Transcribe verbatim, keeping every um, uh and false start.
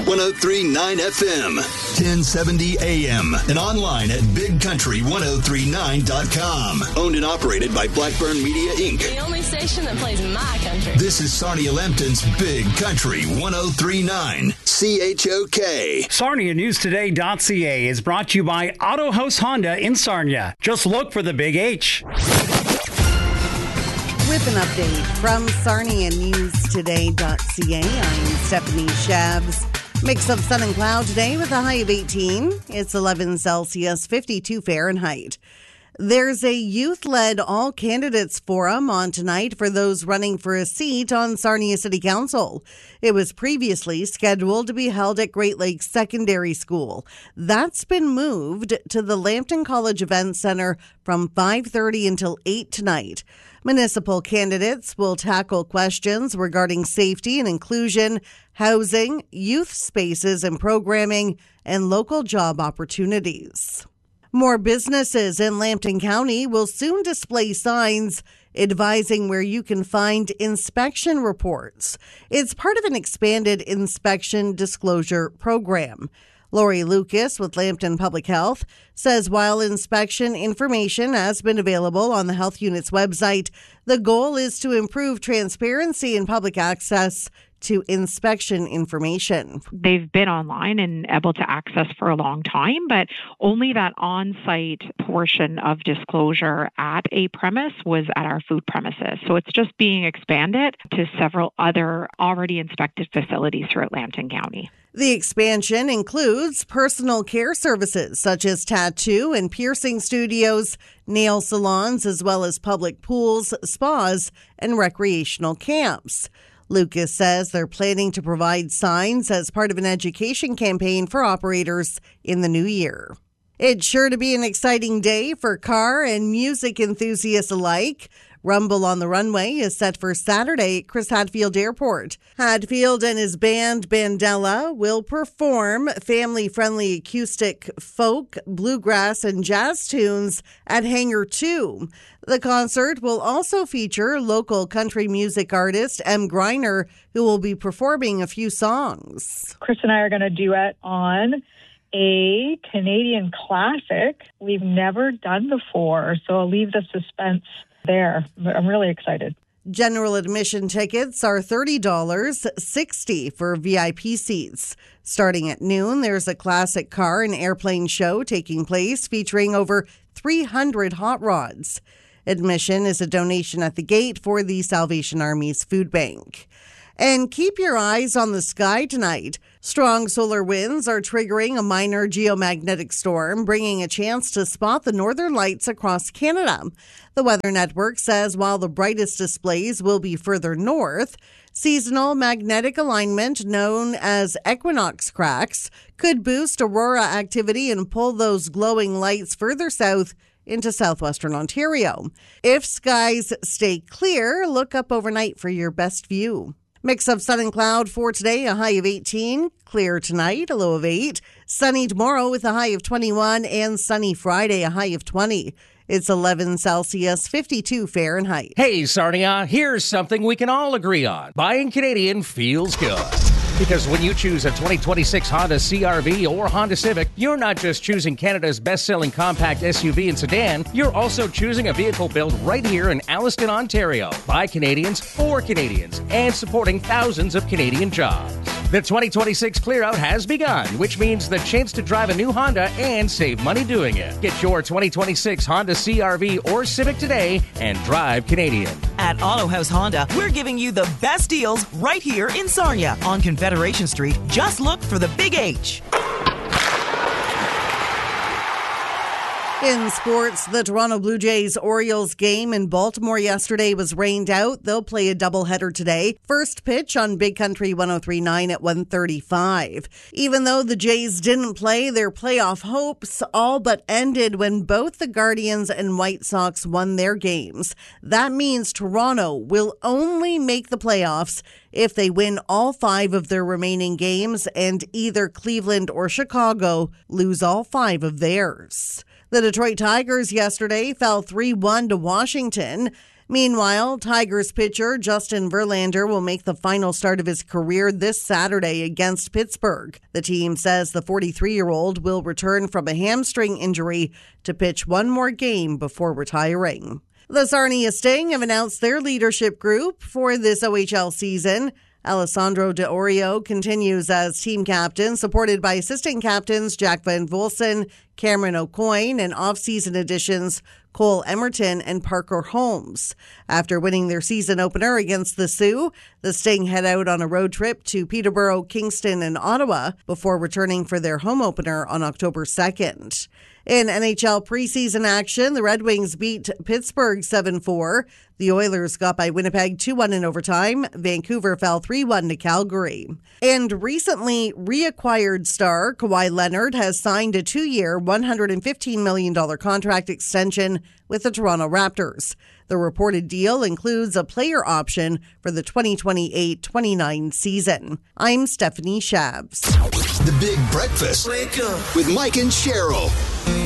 one oh three point nine F M, ten seventy A M, and online at big country ten thirty-nine dot com. Owned and operated by Blackburn Media, Incorporated. The only station that plays my country. This is Sarnia Lambton's Big Country ten thirty-nine, C H O K. Sarnia News Today dot C A is brought to you by Auto House Honda in Sarnia. Just look for the Big H. With an update from Sarnia News Today dot C A, I'm Stephanie Shabs. Mix of sun and cloud today with a high of eighteen. It's eleven Celsius, fifty-two Fahrenheit. There's a youth-led all-candidates forum on tonight for those running for a seat on Sarnia City Council. It was previously scheduled to be held at Great Lakes Secondary School. That's been moved to the Lambton College Event Center from five thirty until eight tonight. Municipal candidates will tackle questions regarding safety and inclusion, housing, youth spaces and programming, and local job opportunities. More businesses in Lambton County will soon display signs advising where you can find inspection reports. It's part of an expanded inspection disclosure program. Lori Lucas with Lambton Public Health says while inspection information has been available on the health unit's website, the goal is to improve transparency and public access to inspection information. They've been online and able to access for a long time, but only that on-site portion of disclosure at a premise was at our food premises. So it's just being expanded to several other already inspected facilities throughout Lambton County. The expansion includes personal care services such as tattoo and piercing studios, nail salons, as well as public pools, spas, and recreational camps. Lucas says they're planning to provide signs as part of an education campaign for operators in the new year. It's sure to be an exciting day for car and music enthusiasts alike. Rumble on the Runway is set for Saturday at Chris Hadfield Airport. Hadfield and his band Bandella will perform family-friendly acoustic folk, bluegrass, and jazz tunes at Hangar two. The concert will also feature local country music artist Em Greiner, who will be performing a few songs. Chris and I are going to duet on a Canadian classic we've never done before, so I'll leave the suspense there. I'm really excited. General admission tickets are thirty dollars, sixty dollars for V I P seats. Starting at noon, there's a classic car and airplane show taking place featuring over three hundred hot rods. Admission is a donation at the gate for the Salvation Army's food bank. And keep your eyes on the sky tonight. Strong solar winds are triggering a minor geomagnetic storm, bringing a chance to spot the northern lights across Canada. The Weather Network says while the brightest displays will be further north, seasonal magnetic alignment known as equinox cracks could boost aurora activity and pull those glowing lights further south into southwestern Ontario. If skies stay clear, look up overnight for your best view. Mix of sun and cloud for today, a high of eighteen. Clear tonight, a low of eight. Sunny tomorrow with a high of twenty-one. And sunny Friday, a high of twenty. It's eleven Celsius, fifty-two Fahrenheit. Hey, Sarnia, here's something we can all agree on. Buying Canadian feels good. Because when you choose a twenty twenty-six Honda C R V or Honda Civic, you're not just choosing Canada's best-selling compact S U V and sedan, you're also choosing a vehicle built right here in Alliston, Ontario, by Canadians, for Canadians, and supporting thousands of Canadian jobs. The twenty twenty-six clear-out has begun, which means the chance to drive a new Honda and save money doing it. Get your twenty twenty-six Honda C R V or Civic today and drive Canadian. At Auto House Honda, we're giving you the best deals right here in Sarnia on Confederation Street. Just look for the Big H. In sports, the Toronto Blue Jays-Orioles game in Baltimore yesterday was rained out. They'll play a doubleheader today. First pitch on Big Country ten thirty-nine at one thirty-five. Even though the Jays didn't play, their playoff hopes all but ended when both the Guardians and White Sox won their games. That means Toronto will only make the playoffs if they win all five of their remaining games and either Cleveland or Chicago lose all five of theirs. The Detroit Tigers yesterday fell three one to Washington. Meanwhile, Tigers pitcher Justin Verlander will make the final start of his career this Saturday against Pittsburgh. The team says the forty-three-year-old will return from a hamstring injury to pitch one more game before retiring. The Sarnia Sting have announced their leadership group for this O H L season. Alessandro De Orio continues as team captain, supported by assistant captains Jack Van Volsen, Cameron O'Coin, and off-season additions Cole Emerton and Parker Holmes. After winning their season opener against the Sioux, the Sting head out on a road trip to Peterborough, Kingston, and Ottawa before returning for their home opener on October second. In N H L preseason action, the Red Wings beat Pittsburgh seven four. The Oilers got by Winnipeg two one in overtime. Vancouver fell three one to Calgary. And recently reacquired star Kawhi Leonard has signed a two-year, one hundred fifteen million dollars contract extension with the Toronto Raptors. The reported deal includes a player option for the twenty twenty-eight twenty-nine season. I'm Stephanie Shabs. The Big Breakfast with Mike and Cheryl.